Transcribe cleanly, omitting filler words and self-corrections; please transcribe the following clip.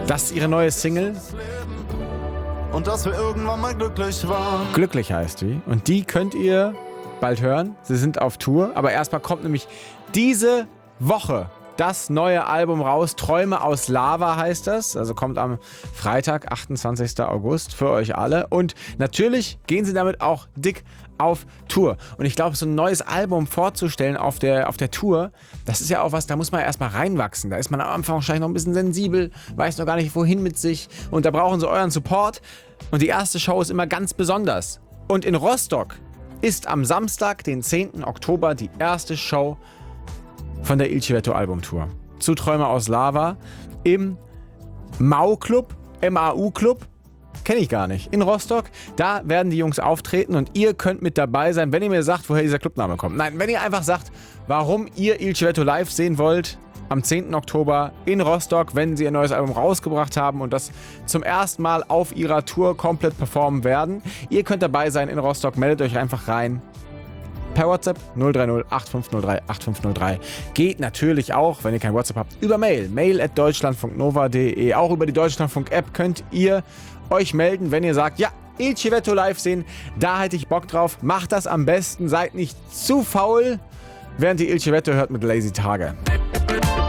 Das ist ihre neue Single. Und dass wir irgendwann mal glücklich waren. Glücklich heißt die. Und die könnt ihr bald hören. Sie sind auf Tour. Aber erstmal kommt nämlich diese Woche das neue Album raus. Träume aus Lava heißt das. Also kommt am Freitag, 28. August für euch alle. Und natürlich gehen sie damit auch dick auf Tour. Und ich glaube, so ein neues Album vorzustellen auf der Tour, das ist ja auch was, da muss man erstmal reinwachsen. Da ist man am Anfang wahrscheinlich noch ein bisschen sensibel, weiß noch gar nicht, wohin mit sich. Und da brauchen sie euren Support. Und die erste Show ist immer ganz besonders. Und in Rostock ist am Samstag, den 10. Oktober, die erste Show von der Il Civetto Albumtour. Zu Träume aus Lava im Mau-Club, MAU-Club, kenne ich gar nicht, in Rostock. Da werden die Jungs auftreten und ihr könnt mit dabei sein, wenn ihr mir sagt, woher dieser Clubname kommt. Nein, wenn ihr einfach sagt, warum ihr Il Civetto live sehen wollt, am 10. Oktober in Rostock, wenn sie ihr neues Album rausgebracht haben und das zum ersten Mal auf ihrer Tour komplett performen werden. Ihr könnt dabei sein in Rostock, meldet euch einfach rein. Per WhatsApp 030 8503 8503. Geht natürlich auch, wenn ihr kein WhatsApp habt, über Mail. mail@deutschlandfunknova.de. Auch über die Deutschlandfunk-App könnt ihr euch melden, wenn ihr sagt, ja, Il Civetto live sehen, da hätte ich Bock drauf. Macht das am besten, seid nicht zu faul, während ihr Il Civetto hört mit Lazy Tage.